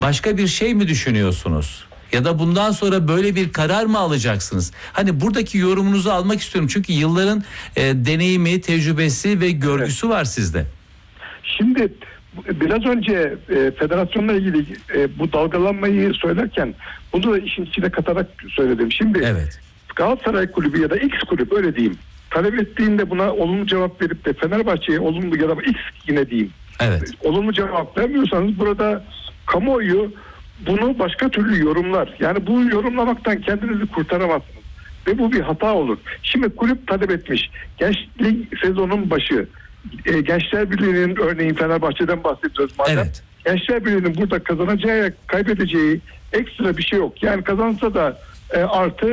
Başka bir şey mi düşünüyorsunuz? Ya da bundan sonra böyle bir karar mı alacaksınız? Hani buradaki yorumunuzu almak istiyorum. Çünkü yılların deneyimi, tecrübesi ve görgüsü var sizde. Şimdi biraz önce federasyonla ilgili bu dalgalanmayı söylerken bunu da işin içine katarak söyledim. Şimdi Evet. Galatasaray Kulübü ya da X kulüp, öyle diyeyim, talep ettiğinde buna olumlu cevap verip de Fenerbahçe'ye olumlu ya da X yine diyeyim, Evet. olumlu cevap vermiyorsanız burada kamuoyu bunu başka türlü yorumlar. Yani bu yorumlamaktan kendinizi kurtaramazsınız. Ve bu bir hata olur. Şimdi kulüp talep etmiş. Gençlik sezonun başı. Gençler Birliği'nin, örneğin Fenerbahçe'den bahsediyoruz madem. Evet. Gençler Birliği'nin burada kazanacağı, kaybedeceği ekstra bir şey yok. Yani kazansa da artı